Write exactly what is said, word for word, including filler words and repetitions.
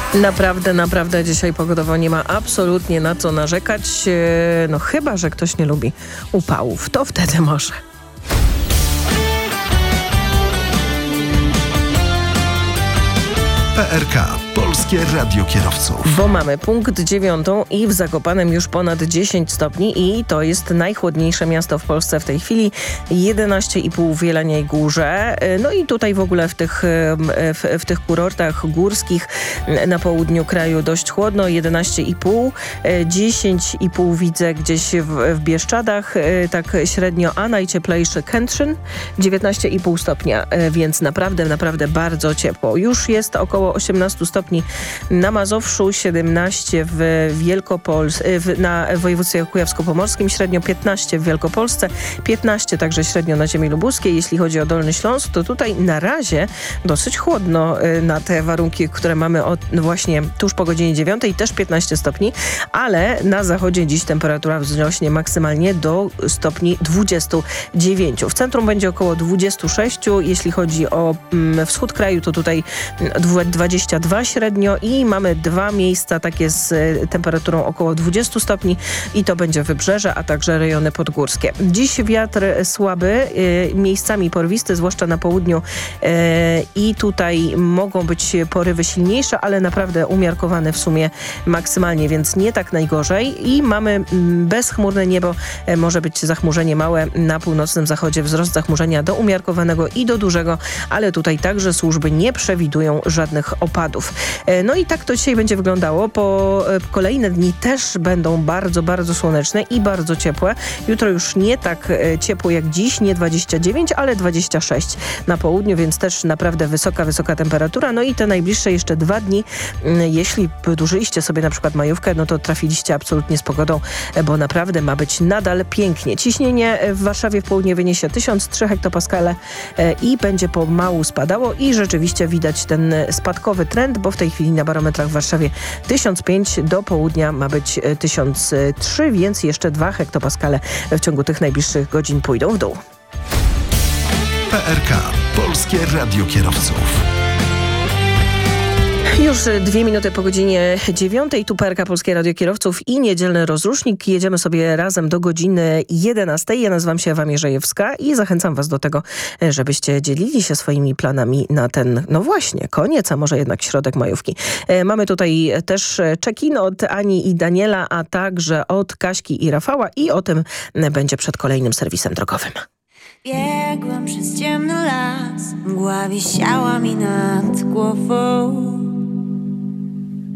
Naprawdę, naprawdę dzisiaj pogodowo nie ma absolutnie na co narzekać. No chyba, że ktoś nie lubi upałów. To wtedy może. P R K. Polskie Radio Kierowców. Bo mamy punkt dziewiątą i w Zakopanem już ponad dziesięć stopni i to jest najchłodniejsze miasto w Polsce w tej chwili. jedenaście i pół w Jeleniej Górze. No i tutaj w ogóle w tych, w, w tych kurortach górskich na południu kraju dość chłodno. jedenaście i pół. dziesięć i pół widzę gdzieś w, w Bieszczadach. Tak średnio, a najcieplejszy Kętrzyn. dziewiętnaście i pół stopnia, więc naprawdę, naprawdę bardzo ciepło. Już jest około osiemnaście stopni na Mazowszu, siedemnaście w Wielkopolsce, na województwie kujawsko-pomorskim, średnio piętnaście w Wielkopolsce, piętnaście także średnio na ziemi lubuskiej. Jeśli chodzi o Dolny Śląsk, to tutaj na razie dosyć chłodno na te warunki, które mamy od, właśnie tuż po godzinie dziewiątej, też piętnaście stopni, ale na zachodzie dziś temperatura wzrośnie maksymalnie do stopni dwudziestu dziewięciu. W centrum będzie około dwudziestu sześciu. Jeśli chodzi o mm, wschód kraju, to tutaj dwadzieścia dwa średnio i mamy dwa miejsca takie z temperaturą około dwudziestu stopni i to będzie wybrzeże, a także rejony podgórskie. Dziś wiatr słaby, y, miejscami porwisty, zwłaszcza na południu y, i tutaj mogą być porywy silniejsze, ale naprawdę umiarkowane w sumie maksymalnie, więc nie tak najgorzej i mamy mm, bezchmurne niebo, y, może być zachmurzenie małe na północnym zachodzie, wzrost zachmurzenia do umiarkowanego i do dużego, ale tutaj także służby nie przewidują żadnych opadów. No i tak to dzisiaj będzie wyglądało. Po kolejne dni też będą bardzo, bardzo słoneczne i bardzo ciepłe. Jutro już nie tak ciepło jak dziś, nie dwadzieścia dziewięć, ale dwadzieścia sześć na południu, więc też naprawdę wysoka, wysoka temperatura. No i te najbliższe jeszcze dwa dni, jeśli wydłużyliście sobie na przykład majówkę, no to trafiliście absolutnie z pogodą, bo naprawdę ma być nadal pięknie. Ciśnienie w Warszawie w południe wyniesie tysiąc trzy hektopaskale i będzie pomału spadało i rzeczywiście widać ten spadkowy trend, bo w tej chwili na barometrach w Warszawie tysiąc pięć, do południa ma być tysiąc trzy, więc jeszcze dwa hektopaskale w ciągu tych najbliższych godzin pójdą w dół. P R K. Polskie Radio Kierowców. Już dwie minuty po godzinie dziewiątej, tu P R K Polskie Radio Kierowców i niedzielny rozrusznik. Jedziemy sobie razem do godziny jedenastej. Ja nazywam się Ewa Mierzejewska i zachęcam was do tego, żebyście dzielili się swoimi planami na ten, no właśnie, koniec, a może jednak środek majówki. Mamy tutaj też check-in od Ani i Daniela, a także od Kaśki i Rafała i o tym będzie przed kolejnym serwisem drogowym. Biegłam przez ciemny las, mgła wisiała mi nad głową.